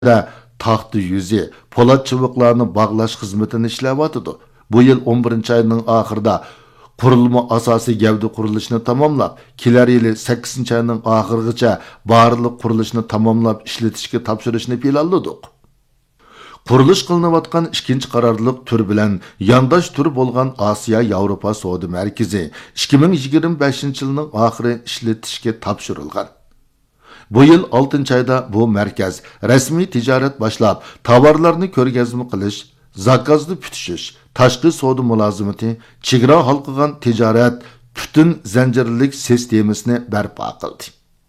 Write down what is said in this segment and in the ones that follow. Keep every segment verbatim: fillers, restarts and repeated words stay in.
taxtı yüzü, polat çubuklarını bağlash xizmetini işləvatıdı. Bu yıl on birinchi ayının ahırda qurulma asası gavda qurilishini tamamlab, kelar yili sakkizinchi ayının ahırgacha barliq qurilishni tamamlab ishlatishga topshirishni planladik. Qurilish qilinayotgan ikkinchi qarorliq tur bilan yandash tur bo'lgan Osiyo Yevropa savdo markazi ikki ming yigirma beshinchi yilning oxiri ishlatishga topshirilgan. Bu yil oltinchi ayda bu markaz rasmiy tijorat boshlab, tovarlarni ko'rgazma qilish, zakozni putishish, tashqi savdo mulozimati, chegara halqagan tijorat butun zanjirlik sistemasini barpo qildi.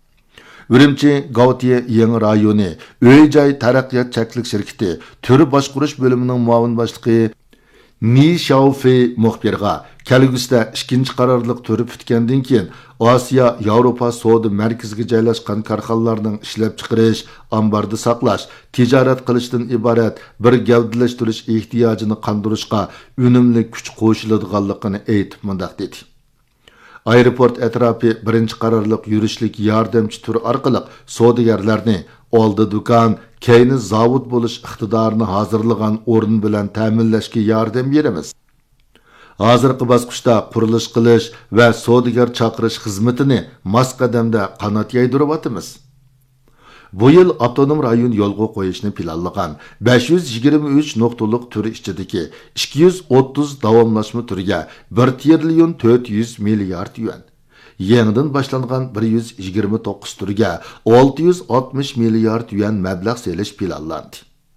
Ürümçi Gautiye Yeni Rayoni Öy-Joy Taraqqiyot Cheklik şirketi Türü Boshqarish bölümünün muavin boshlig'i Ni Xiaofei muxbirga kelgusida ikkinchi qarorliq turi putgandan keyin Osiyo Yevropa savdo markaziga joylashgan korxonalarning ishlab chiqarish, ambarda saqlash, tijorat qilishdan iborat bir gavdalashtirish ehtiyojini qondirishga unumli kuch qo'shiladiganligini aytib mundaq dedi. Aeroport atrofi birinchi qarorliq yurishlik yordamchi tur orqali savdogarlarni oldi do'kon, keyni zavod bo'lish iqtidorini hozirlagan o'rin bilan ta'minlashga yordam beramiz. Hozirgi bosqichda qurilish qilish va savdogar chaqirish xizmatini mos qadamda qanot yaydiryapmiz. Bu yil avtonom rayon yo'lga qo'yishni planlagan besh yuz yigirma uch nuqtalik turi ichidagi ikki yuz o'ttiz davomlashma turga bir trillion to'rt yuz milliard yuan, yangidan boshlangan bir yuz yigirma to'qqiz turga olti yuz oltmish milliard yuan mablag' selish planlandi.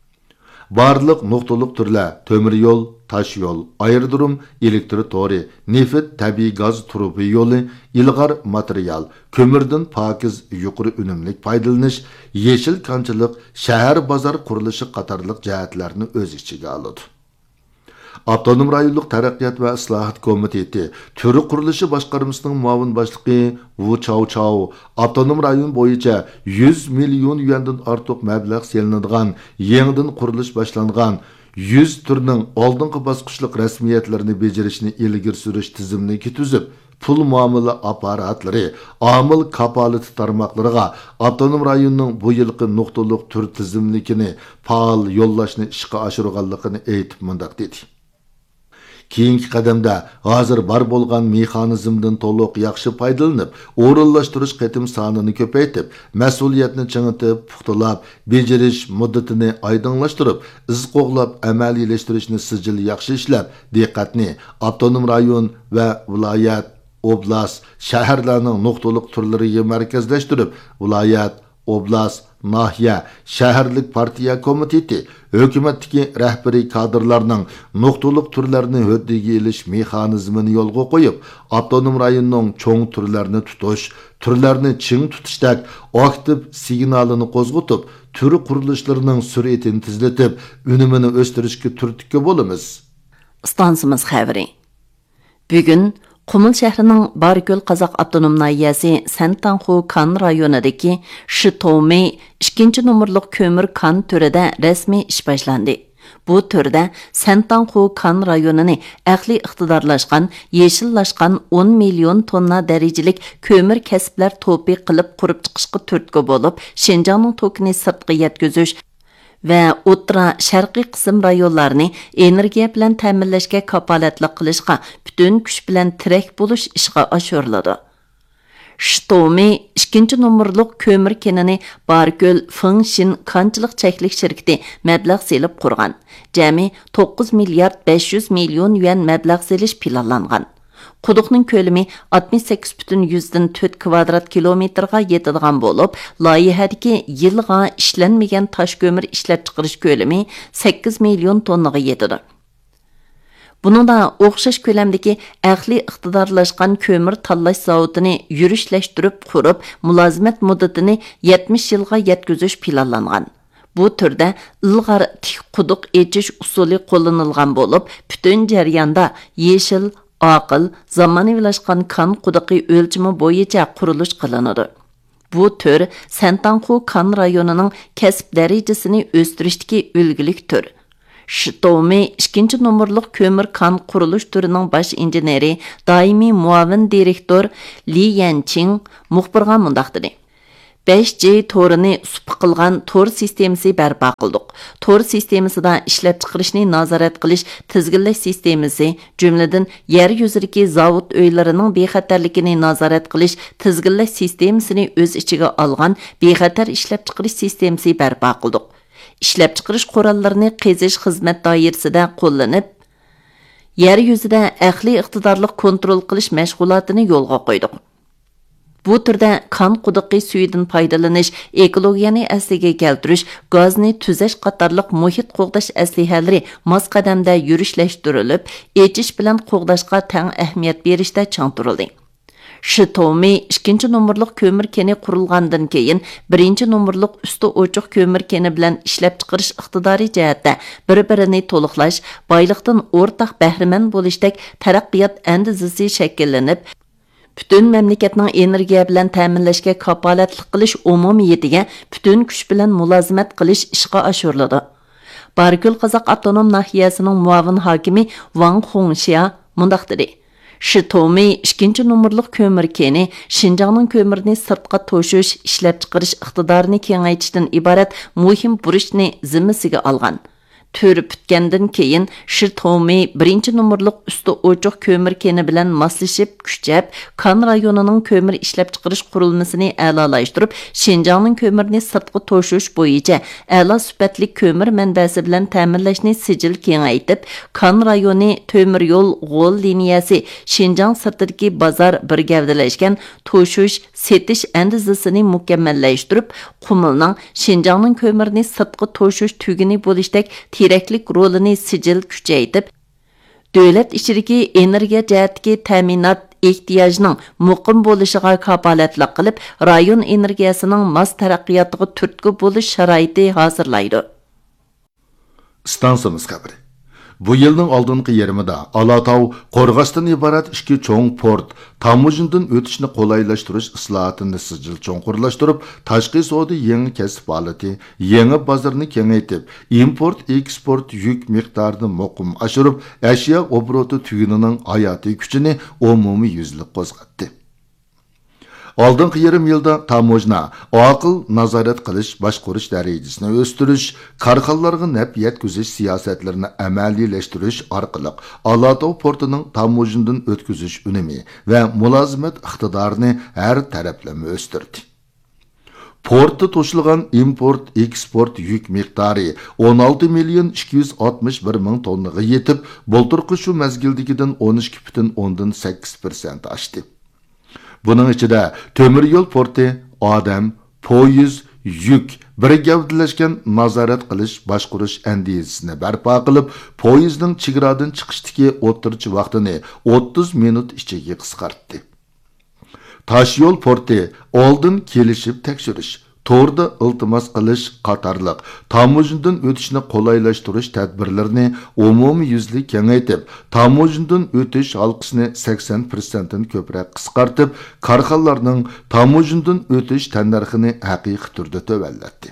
Barliq nuqtalik turlar temir yo'l, tosh yo'l, aerodrom, elektr to'ri, neft, tabiiy gaz trubi yo'li, ilg'or material, ko'mirdan pokiz yuqori unumlik foydalanish, yeshil konchilik, shahar bozor qurilishi qatorliq jihatlarni o'z ichiga oladi. Avtonom rayonlik taraqqiyot va islohot komiteti turi qurilishi boshqarmasining muavin boshlig'i Wu Chao Chao avtonom rayon bo'yicha yuz million yuandan ortiq mablag' selinadigan yangidan qurilish boshlangan yuz turning oldingi bosqichlik rasmiyatlarini bajarishni ilgari surish tizimini tuzib, pul muomala apparatlari, omil kapolati tarmoqlariga avtonom rayonning bu yilgi nuqtaliq tur tizimlikini faol yo'llashni ishga oshirganligini aytib mundaq dedi. Keyingi qadamda hozir bar bo'lgan mexanizmdan to'liq yaxshi foydalanib, o'rinlashtirish qatim sonini ko'paytib, mas'uliyatni chingitib, puxtalab, bejirish muddatini oydinlashtirib, iz qo'g'lab amaliylashtirichni sijil yaxshi ishlab, diqqatni avtonom rayon va viloyat, oblast, shaharlarning nuqtaliq turlariga markazlashtirib, viloyat, oblast, nahiya, shaharlik partiya komiteti, hukumatdagi rahbariy kadrlarning nuqtaliq turlarini huddiga ilish mexanizmini yo'lga qo'yib, avtonom rayonning cho'ng turlarini tutish, turlarni ching tutishdak aktiv signalini qo'zg'atib, turi qurilishlarining sur'atini tezlatib, unumini o'stirishga turtki bo'lamiz. Stansimiz xabari. Bugun Qumul shahrining Barko'l Qozoq avtonom nahiyasi Santanxu kan rayonidagi Shitomi ikkinchi nomerlik ko'mir kan turida rasmiy ish boshlandi. Bu turda Santanxu kan rayonini aqliy iqtidorlashgan, yeshillashgan o'n million tonna darajalik ko'mir kasblar to'pi qilib qurib chiqishga turtki bo'lib, Shinjongning tokini sirtqa yetkazish va o'tra sharqiy qism rayonlarini energiya bilan ta'minlashga kafolatlik qilishga butun kuch bilan tirak bo'lish ishga oshiriladi. Shitomi ikkinchi nomerlik ko'mir kenini Barko'l Fengshin kanchilik cheklik shirkati mablag' selib qurgan. Jami to'qqiz milliard besh yuz million yuan mablag' selish planlangan. Quduqning ko'lami oltmish sakkiz butun yuzdan to'rt kvadrat kilometrga yetadigan bo'lib, loyihadagi yilga ishlanmagan tosh ko'mir ishlab chiqarish ko'lami sakkiz million tonnaga yetadi. Buningda o'xshash ko'lamdagi aqliy iqtidorlashgan ko'mir tanlash zavodini yurishlashtirib qurib, mulozimat muddatini yetmish yilga yetkazish planlangan. Bu turda ilg'or tik quduq echish usuli qo'llanilgan bo'lib, butun jarayonda yeshil aqil, zamonaviylashgan kan quduqi o'lchimi bo'yicha qurilish qilinadi. Bu tur Santanxu kan rayonining kasb darajasini o'stirishdagi ulgulik tur. Shitomi ikkinchi nomerlik ko'mir kan qurilish turining bosh injeneri, doimiy muavin direktor Li Yanqing muxbirga mundaq dedi. besh G torini sup qilgan tor sistemasi barpo qildik. Tor sistemasida ishlab chiqarishni nazorat qilish tizginlash sistemasi, jumladan yer yuzidagi zavod uylarining bexatarligini nazorat qilish tizginlash sistemasini o'z ichiga olgan bexatar ishlab chiqarish sistemasi barpo qildik. Ishlab chiqarish qurollarini qazish xizmat doirasida qo'llanib, yer yuzida aqliy iqtidorli kontrol qilish mashg'ulotini yo'lga qo'ydik. Bu turda kan quduqi suyidan foydalanish, ekologiyani asliga keltirish, gazni tuzash qatorliq muhit qo'g'dash aslihalari mos qadamda yurishlashtirilib, echish bilan qo'g'dashga teng ahamiyat berishda chang turildi. Shitomi ikkinchi nomerlik ko'mir keni qurilgandan keyin birinchi nomerlik usti ochiq ko'mir keni bilan ishlab chiqarish iqtidori jihatda bir-birini to'liqlash, boyliqdan o'rtaq bahramand bo'lishdek taraqqiyot andizasi shakllanib, butun mamlakatning energiya bilan ta'minlashga kafolatlik qilish umumiyatiga butun kuch bilan mulozimat qilish ishga oshiriladi. Bargul Qozoq avtonom nahiyasining muavin hokimi Wang Hongxia mundaq dedi: Shitomi ikkinchi nomerlik ko'mir keni Xinjiangning ko'mirni sirtqa to'shish, ishlab chiqarish iqtidorini kengaytirishdan iborat muhim burchni zimmasiga olgan. Turi bitgandan keyin Shitomi birinchi nomerlik usti ochiq ko'mir keni bilan moslashib, kuchab, Kan rayonining ko'mir ishlab chiqarish qurilmasini a'lolashtirib, Xinjiangning ko'mirni sirtqa to'shish bo'yicha a'lo sifatli ko'mir manbasi bilan ta'minlashni sijil kengaytib, Kan rayoni to'mir yo'l g'ol liniyasi Xinjiang sirtidagi bozor birgavdalashgan to'shish, setish andizasini mukammallashtirib, Qumilning Xinjiangning ko'mirni sirtqa to'shish tugini bo'lishdek keraklik rolini sijil kuchaytib, davlat ichidagi energiya jihatdagi ta'minot ehtiyojining muqim bo'lishiga kafolatlik qilib, rayon energiyasining mos taraqqiyotiga turtki bo'lish sharoiti hozirlaydi. Stansiyamiz xabari. Bu yilning oldingi yarmida Alatau qo'rg'ashdan iborat ikki cho'ng port tamojindan o'tishni qo'laylashtirish islohotini sijil cho'nqurlashtirib, tashqi savdo yangi kasb faoliyati, yangi bozorni kengaytib, import eksport yuk miqdorini muqim oshirib, ashyo obroti tugunining hayotiy kuchini umumiy yuzlik qo'zg'atdi. Oldingi yarim yilda tamojna, aql nazorat qilish, boshqarish darajasini o'stirish, korxonalarga naf yetkazish siyosatlarini amaliylashtirish orqali Alatau portining tamojindan o'tkazish unumi va mulozimat iqtidorini har taraflama o'stirdi. Portda to'shilgan import eksport yuk miqdori o'n olti million ikki yuz oltmish bir ming tonnaga yetib, bo'ltirqi shu mazgildagidan o'n ikki butun o'ndan sakkiz persent oshdi. Bunun içinde tömür yol porti, adam, poyiz, yük, bir gavdilashgan nazorat qilish, boshqarish andizasini barpo qilib, poyizning chegaradan chiqishdagi o'tirchi vaqtini o'ttiz minut ichiga qisqartdi. Tosh yo'l porti oldin kelishib tekshirish, to'g'rida iltimos qilish qatorliq tamojindan o'tishni qo'laylashtirish tadbirlarini umumiy yuzlik kengaytib, tamojindan o'tish halqasini sakson persent dan ko'proq qisqartib, korxonalarning tamojindan o'tish tannarxini haqiqiy turda to'vallatdi.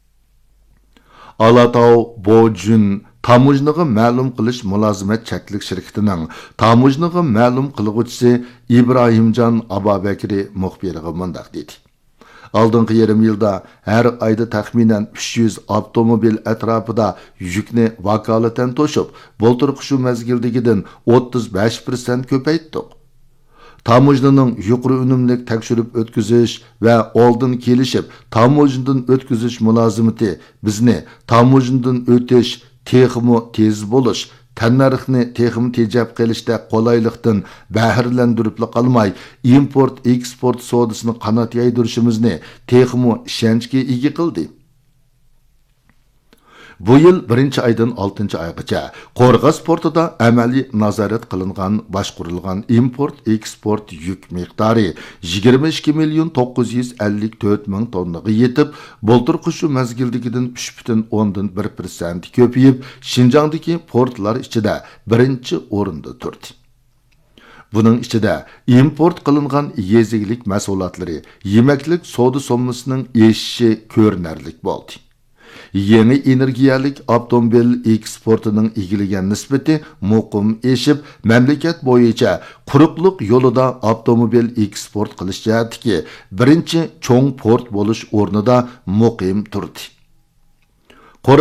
Alatau Bojun tamojniga ma'lum qilish mulozimat cheklik shirkatining tamojniga ma'lum qilguvchisi Ibrohimjon Abobakri muxbiriga mundaq dedi: Oldingi yarim yilda har oyda taxminan uch yuz avtomobil atrofida yukni vakolatan to'shib, bo'ltirqi shu mazgildagidan o'ttiz besh persent ko'paytdik. Tamojnaning yuqori unumlik tekshirib o'tkazish va oldin kelishib, tamojnadan o'tkazish mulozimati bizni tamojnadan o'tish, texmo tez bo'lish, tannarxni texim tejab qilishda qolaylikdan bahirlandirib qolmay, import eksport savdosini qanot yaydirishimizni texmo ishonchga ega qildi. Bu yil birinchi oydan oltinchi oygacha Qo'rg'as portida amaliy nazorat qilingan, boshqarilgan import eksport yuk miqdori yigirma ikki million to'qqiz yuz ellik to'rt ming tonnaga yetib, bo'ltirqi shu mazgildagidan uch butun o'ndan bir persent ko'payib, Xinjiangdagi portlar ichida birinchi o'rinda turdi. Buning ichida import qilingan yeziglik mahsulotlari, yemaklik savdo sommasining eshishi ko'rinarli bo'ldi. Yeni energiyalik avtomobil eksportining egilagan nisbati muqim eshib, mamlakat bo'yicha quruqliq yo'lida avtomobil eksport qilish jihatdagi birinchi cho'ng port bo'lish o'rnida muqim turdi.